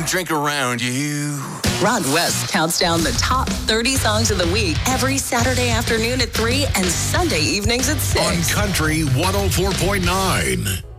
drink around you. Rod West counts down the top 30 songs of the week every Saturday afternoon at 3 and Sunday evenings at 6. On Country 104.9.